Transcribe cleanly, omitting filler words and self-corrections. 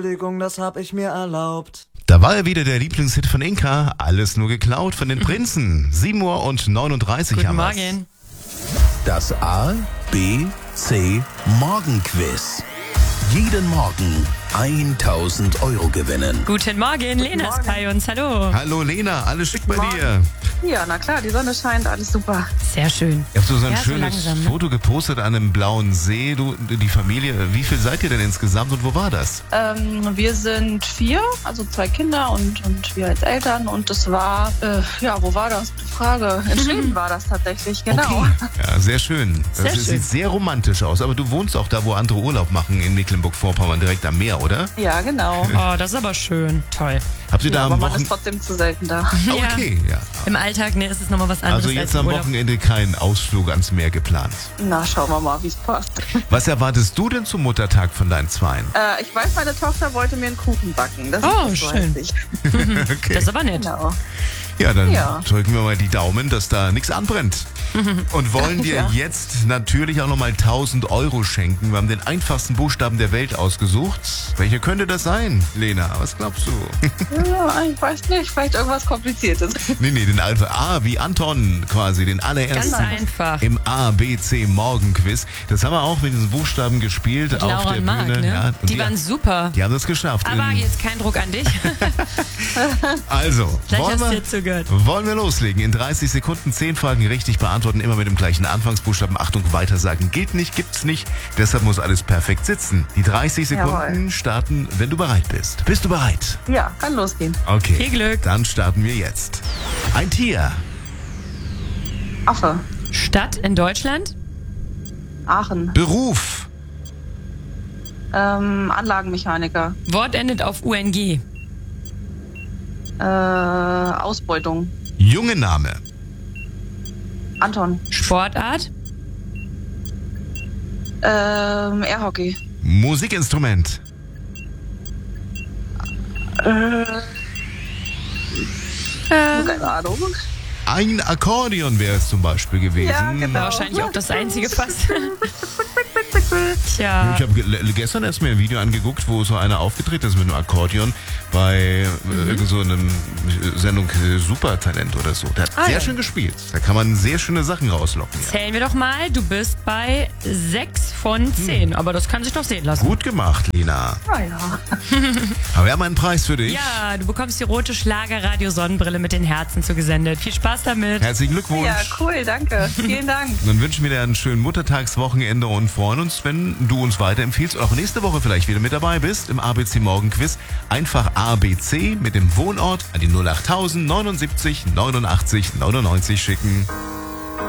Entschuldigung, das hab ich mir erlaubt. Da war er wieder, der Lieblingshit von Inka. Alles nur geklaut von den Prinzen. 7:39 Guten haben wir's. Morgen. Das A, B, C Morgenquiz. Jeden Morgen 1.000 € gewinnen. Guten Morgen, Lena ist bei uns. Hallo. Hallo Lena, alles schick bei dir? Ja, na klar, die Sonne scheint, alles super. Sehr schön. Ihr habt so ein Ja, so schönes langsam, ne? Foto gepostet an einem blauen See. Du, die Familie, wie viel seid ihr denn insgesamt und wo war das? Wir sind 4, also 2 Kinder und wir als Eltern. Und das war, wo war das? Die Frage. In Schweden war das tatsächlich, genau. Okay. Ja, sehr schön. Sehr schön. Sieht sehr romantisch aus. Aber du wohnst auch da, wo andere Urlaub machen, in Mecklenburg-Vorpommern, direkt am Meer, oder? Ja, genau. Oh, das ist aber schön. Toll. Habt ihr da Aber am man Wochenende... ist trotzdem zu selten da. Okay, ja. Im Alltag, ne, ist es nochmal was anderes Also jetzt als im am Urlaub. Wochenende kein Ausflug ans Meer geplant. Na, schauen wir mal, wie es passt. Was erwartest du denn zum Muttertag von deinen Zweien? Ich weiß, meine Tochter wollte mir einen Kuchen backen. Das Oh, das schön. weiß ich. Okay. Das ist aber nett. Genau. Ja, dann Ja. drücken wir mal die Daumen, dass da nichts anbrennt. Und wollen dir Ja. jetzt natürlich auch nochmal 1.000 € schenken. Wir haben den einfachsten Buchstaben der Welt ausgesucht. Welcher könnte das sein, Lena? Was glaubst du? Ja, ich weiß nicht, vielleicht irgendwas Kompliziertes. nee, den A wie Anton quasi, den allerersten. Ganz einfach. Im A, B, C Morgenquiz. Das haben wir auch mit diesen Buchstaben gespielt Mit auf Laura der und Marc, Bühne. ne? Ja, und die waren super. die haben das geschafft. Aber jetzt kein Druck an dich. Also, Vielleicht wollen hast du wir, dir zugehört. wollen wir loslegen? In 30 Sekunden 10 Fragen richtig beantworten, immer mit dem gleichen Anfangsbuchstaben. Achtung, weitersagen gilt nicht, gibt's nicht. Deshalb muss alles perfekt sitzen. Die 30 Sekunden Jawohl. starten, wenn du bereit bist. Bist du bereit? Ja, kann losgehen. Okay. Viel Glück. Dann starten wir jetzt. Ein Tier. Affe. Stadt in Deutschland? Aachen. Beruf. Anlagenmechaniker. Wort endet auf UNG. Ausbeutung. Junge Name. Anton. Sportart? Airhockey. Musikinstrument. Keine Ahnung. Ein Akkordeon wäre es zum Beispiel gewesen. Ja, genau. Wahrscheinlich auch das einzige fast. Tja. Ich habe gestern erst mir ein Video angeguckt, wo so einer aufgetreten ist mit einem Akkordeon bei irgend so einem Sendung Supertalent oder so. Der hat sehr schön gespielt. Da kann man sehr schöne Sachen rauslocken. Ja. Zählen wir doch mal. Du bist bei 6 von 10. Aber das kann sich doch sehen lassen. Gut gemacht, Lena. Ah ja. Aber wir haben einen Preis für dich. Ja, du bekommst die rote Schlagerradio-Sonnenbrille mit den Herzen zugesendet. Viel Spaß damit. Herzlichen Glückwunsch. Ja, cool, danke. Vielen Dank. Dann wünschen wir dir einen schönen Muttertagswochenende und freuen uns, wenn du uns weiterempfiehlst und auch nächste Woche vielleicht wieder mit dabei bist im ABC Morgenquiz. Einfach ABC mit dem Wohnort an die 08000 79 89 99 schicken.